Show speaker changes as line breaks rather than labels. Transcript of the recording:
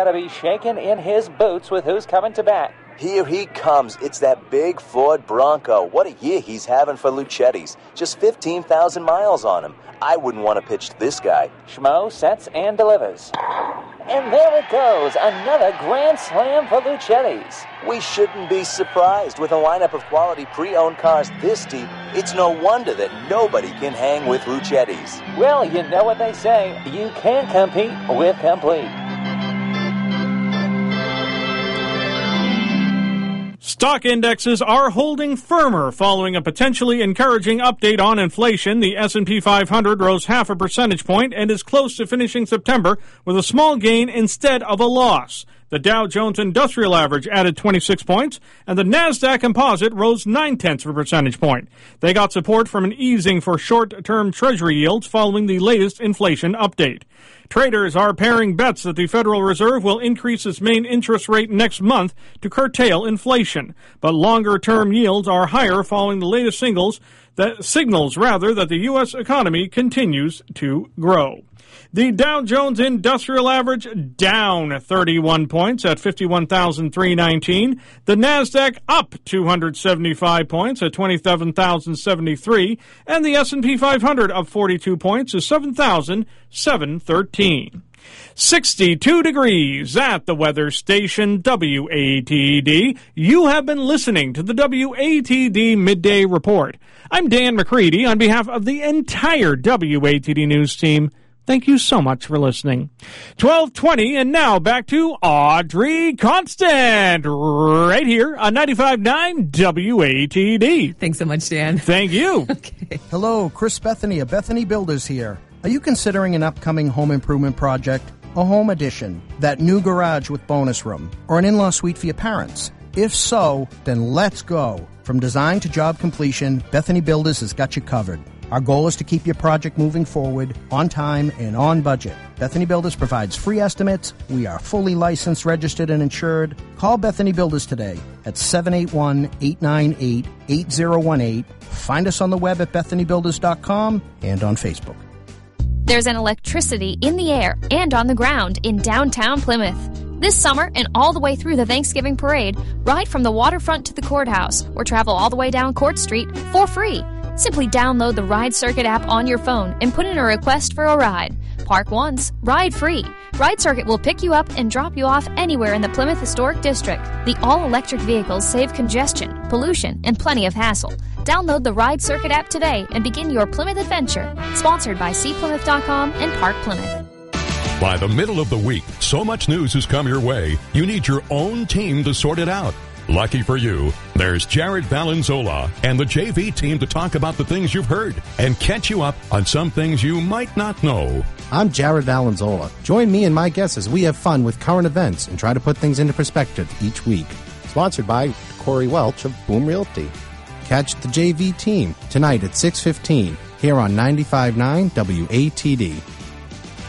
got to be shaking in his boots with who's coming to bat.
Here he comes. It's that big Ford Bronco. What a year he's having for Luchetti's. Just 15,000 miles on him. I wouldn't want to pitch to this guy.
Schmo sets and delivers. And there it goes. Another grand slam for Luchetti's.
We shouldn't be surprised. With a lineup of quality pre-owned cars this deep, it's no wonder that nobody can hang with Luchetti's.
Well, you know what they say. You can't compete with complete.
Stock indexes are holding firmer following a potentially encouraging update on inflation. The S&P 500 rose 0.5 percentage point and is close to finishing September with a small gain instead of a loss. The Dow Jones Industrial Average added 26 points, and the NASDAQ Composite rose 0.9 percentage point. They got support from an easing for short-term Treasury yields following the latest inflation update. Traders are paring bets that the Federal Reserve will increase its main interest rate next month to curtail inflation, but longer-term yields are higher following the latest signals that the U.S. economy continues to grow. The Dow Jones Industrial Average down 31 points at 51,319. The NASDAQ up 275 points at 27,073. And the S&P 500 up 42 points to 7,713. 62 degrees at the weather station WATD. You have been listening to the WATD Midday Report. I'm Dan McCready on behalf of the entire WATD News team. Thank you so much for listening. 12:20, and now back to Audrey Constant, right here on 95.9 WATD.
Thanks so much, Dan.
Thank you.
Okay.
Hello, Chris Bethany of Bethany Builders here. Are you considering an upcoming home improvement project? A home addition, that new garage with bonus room, or an in-law suite for your parents? If so, then let's go. From design to job completion, Bethany Builders has got you covered. Our goal is to keep your project moving forward, on time, and on budget. Bethany Builders provides free estimates. We are fully licensed, registered, and insured. Call Bethany Builders today at 781-898-8018. Find us on the web at BethanyBuilders.com and on Facebook.
There's an electricity in the air and on the ground in downtown Plymouth. This summer and all the way through the Thanksgiving parade, ride from the waterfront to the courthouse or travel all the way down Court Street for free. Simply download the Ride Circuit app on your phone and put in a request for a ride. Park once, ride free. Ride Circuit will pick you up and drop you off anywhere in the Plymouth Historic District. The all-electric vehicles save congestion, pollution, and plenty of hassle. Download the Ride Circuit app today and begin your Plymouth adventure. Sponsored by cplymouth.com and Park Plymouth.
By the middle of the week, so much news has come your way, you need your own team to sort it out. Lucky for you, there's Jared Valenzola and the JV team to talk about the things you've heard and catch you up on some things you might not know.
I'm Jared Valenzola. Join me and my guests as we have fun with current events and try to put things into perspective each week. Sponsored by Corey Welch of Boom Realty. Catch the JV team tonight at 6:15 here on 95.9 WATD.